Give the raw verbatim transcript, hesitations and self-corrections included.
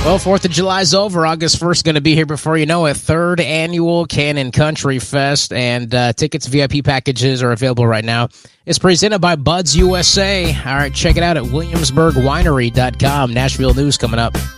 Well, fourth of July's over. August first going to be here before you know it. Third annual Cannon Country Fest, and uh, tickets, V I P packages are available right now. It's presented by Buds U S A. All right, check it out at williamsburg winery dot com. Nashville news coming up.